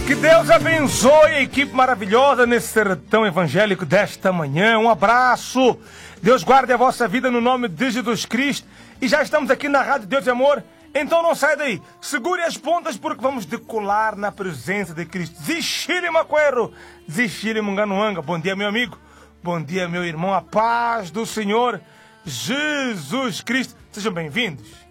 Que Deus abençoe a equipe maravilhosa nesse sertão evangélico desta manhã. Um abraço. Deus guarde a vossa vida no nome de Jesus Cristo. E já estamos aqui na Rádio Deus e Amor. Então não sai daí. Segure as pontas porque vamos decolar na presença de Cristo. Zixiri Maquero, Zixiri Munganuanga. Bom dia, meu amigo. Bom dia, meu irmão. A paz do Senhor Jesus Cristo. Sejam bem-vindos.